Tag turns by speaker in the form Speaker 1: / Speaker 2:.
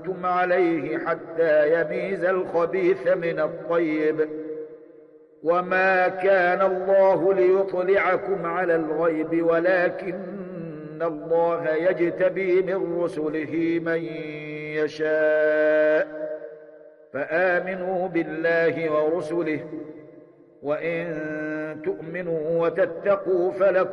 Speaker 1: أنتم عليه حتى يميز الخبيث من الطيب. وما كان الله ليطلعكم على الغيب ولكن الله يجتبي من رسله من يشاء. فآمنوا بالله ورسله، وإن تؤمنوا وتتقوا فلكم